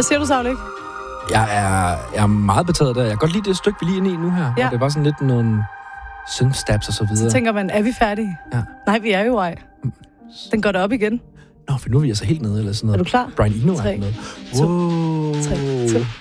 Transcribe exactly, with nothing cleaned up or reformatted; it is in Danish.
Hvad siger du, Savlik? Jeg er, jeg er meget betaget der. Jeg kan godt lide det stykke, vi lige er inde i nu her. Ja. Og det var sådan lidt nogle synthstabs og så videre. Så tænker man, er vi færdige? Ja. Nej, vi er jo ej. Den går da op igen. Nå, for nu er vi altså helt nede eller sådan noget. Er du klar? Brian Eno tre, noget. to, Wow. tre, to.